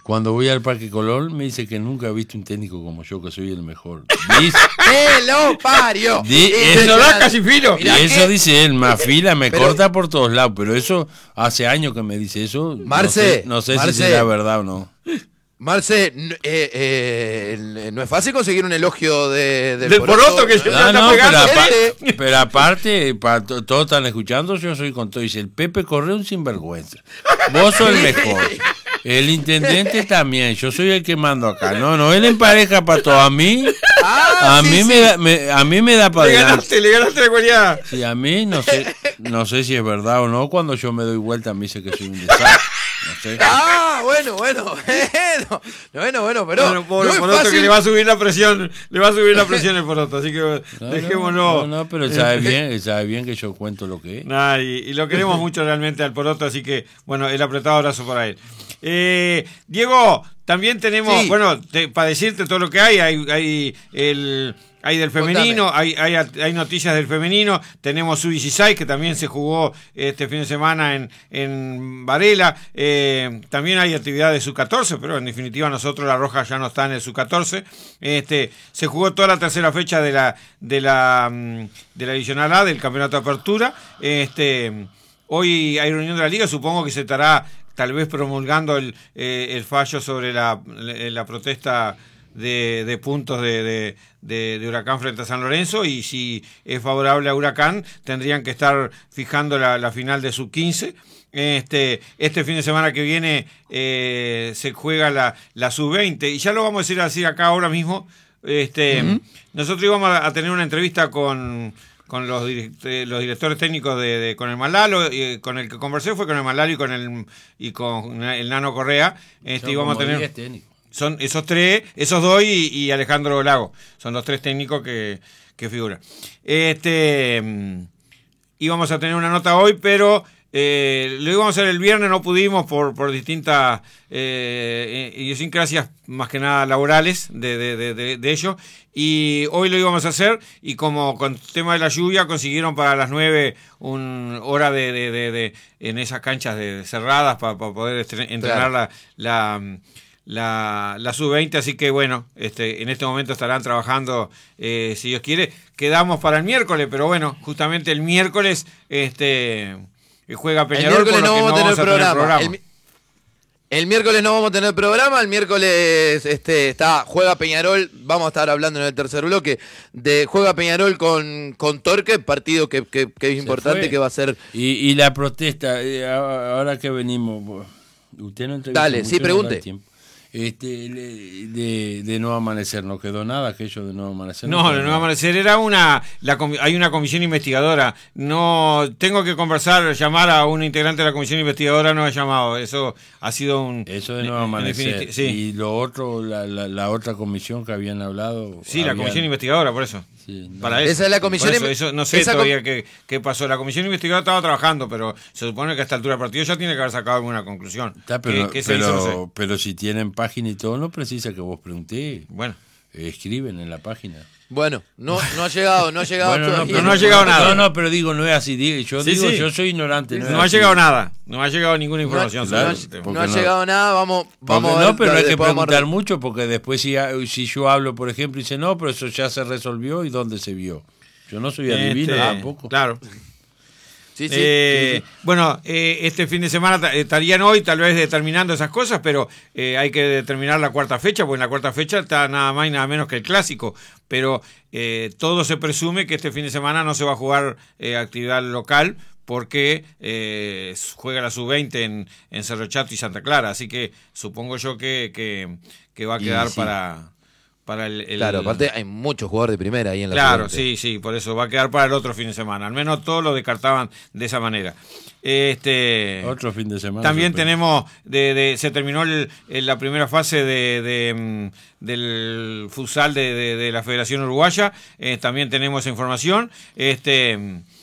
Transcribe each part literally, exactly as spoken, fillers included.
Cuando voy al Parque Colón me dice que nunca ha visto un técnico como yo, que soy el mejor. Dice, ¡Eh, lo parió! Di, eso da casi filo. Y eso dice él, más fila, me pero, corta por todos lados, pero eso hace años que me dice eso. Marce, no sé, no sé Marce, si será verdad o no. Marce, eh, eh, no es fácil conseguir un elogio de, del, del poroto, poroto que yo no, no, pero, apa pero aparte, para to todos están escuchando, yo soy con todo. Dice, el Pepe Correa un sinvergüenza. Vos sos el mejor. El intendente también, yo soy el que mando acá. No, no, él empareja para todo. A mí, ah, a, sí, mí sí. Me da, me, a mí me da para le adelante. Ganaste, le ganaste la cualidad. Sí, a mí no sé, no sé si es verdad o no. Cuando yo me doy vuelta me dice que soy un desastre. No sé. Ah, bueno, bueno, bueno, bueno, bueno, pero bueno, pobre no es Poroto fácil. que le va a subir la presión, le va a subir la presión el Poroto, así que no, dejémoslo. No, no, pero él sabe bien, él sabe bien que yo cuento lo que es. Nah, y, y lo queremos mucho realmente al Poroto, así que, bueno, el apretado abrazo para él. Eh, Diego, también tenemos, sí. bueno, te, para decirte todo lo que hay, hay, hay el... Hay del femenino, hay, hay, hay noticias del femenino, tenemos sub dieciséis que también se jugó este fin de semana en, en Varela, eh, también hay actividades de sub catorce, pero en definitiva nosotros la Roja ya no está en el sub catorce, este, se jugó toda la tercera fecha de la, de la, de la Divisional A del Campeonato de Apertura, este, hoy hay reunión de la Liga, supongo que se estará tal vez promulgando el, eh, el fallo sobre la, la protesta De, de puntos de, de, de, de Huracán frente a San Lorenzo, y si es favorable a Huracán tendrían que estar fijando la, la final de sub quince. Este, este fin de semana que viene eh, se juega la, la sub veinte, y ya lo vamos a decir así acá ahora mismo. Este, uh-huh. Nosotros íbamos a, a tener una entrevista con con los, direct, los directores técnicos de, de con el Malalo, y con el que conversé fue con el Malalo y con el y con el Nano Correa. Este, íbamos a tener son esos tres, esos dos y, y Alejandro Lago, son los tres técnicos que, que figuran. Este, íbamos a tener una nota hoy, pero eh, lo íbamos a hacer el viernes, no pudimos por, por distintas eh, idiosincrasias, más que nada laborales de, de, de, de, de ellos, y hoy lo íbamos a hacer, y como con el tema de la lluvia consiguieron para las nueve una hora de, de, de, de en esas canchas de, cerradas para pa poder entrenar claro. la... la La, la sub veinte, así que bueno, este, en este momento estarán trabajando, eh, si Dios quiere. Quedamos para el miércoles, pero bueno, justamente el miércoles este, juega Peñarol, el por lo no que vamos no a tener vamos a tener programa. programa. El, el miércoles no vamos a tener programa, el miércoles este, está juega Peñarol, vamos a estar hablando en el tercer bloque, de juega Peñarol con, con Torque, partido que, que, que es importante, que va a ser... Y, y la protesta, ahora que venimos, usted no entrevista. Dale, mucho, sí, pregunte. No Este, de, de no amanecer, no quedó nada, aquello de no amanecer. No, no, de no amanecer era una, la, hay una comisión investigadora. No tengo que conversar, llamar a un integrante de la comisión investigadora, no he llamado. Eso ha sido un. Eso de no amanecer. Sí. Y lo otro, la, la, la otra comisión que habían hablado. Sí, habían... la comisión investigadora, por eso. Sí, no. Para eso. Esa es la comisión. Eso, eso, no sé todavía qué, qué pasó. La comisión investigadora estaba trabajando, pero se supone que a esta altura del partido ya tiene que haber sacado alguna conclusión. Está, pero, ¿Qué, qué se pero, hizo? No sé. Pero si tienen página y todo, no precisa que vos pregunté. Bueno. Eh, escriben en la página. Bueno, no, no ha llegado, no ha llegado bueno, todavía. No, no ha llegado nada. No, no, pero digo, no es así. Digo, yo sí, digo, sí. yo soy ignorante. No, no ha así. llegado nada. No ha llegado ninguna información. No, no, sobre no ha no. llegado nada, vamos, vamos porque, a ver. No, pero no hay que preguntar a... mucho, porque después si, si yo hablo, por ejemplo, y dice, no, pero eso ya se resolvió, ¿y dónde se vio? Yo no soy adivino este, tampoco. Claro. Sí, sí, eh, sí, sí. Bueno, eh, este fin de semana estarían hoy tal vez determinando esas cosas, pero eh, hay que determinar la cuarta fecha, porque en la cuarta fecha está nada más y nada menos que el clásico, pero eh, todo se presume que este fin de semana no se va a jugar eh, actividad local, porque eh, juega la sub veinte en, en Cerro Chato y Santa Clara, así que supongo yo que, que, que va a quedar y, sí. para... Para el, el... Claro, aparte hay muchos jugadores de primera ahí en la Claro, sub sí, veinte. sí, por eso va a quedar para el otro fin de semana. Al menos todos lo descartaban de esa manera. Este, otro fin de semana. También super. tenemos, de, de, se terminó el, el, la primera fase de, de, del futsal de, de, de la Federación Uruguaya. Eh, también tenemos esa información. Este,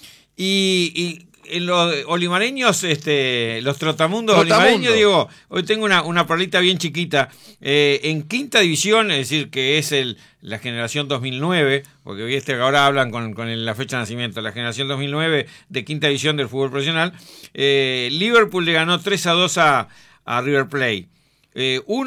y... y los olimareños, este, los trotamundos Trotamundo. olimareños, digo, hoy tengo una, una perlita bien chiquita, eh, en quinta división, es decir, que es el la generación dos mil nueve, porque viste que ahora hablan con, con el, la fecha de nacimiento, la generación dos mil nueve de quinta división del fútbol profesional, eh, Liverpool le ganó tres a dos a, a River Plate. Eh,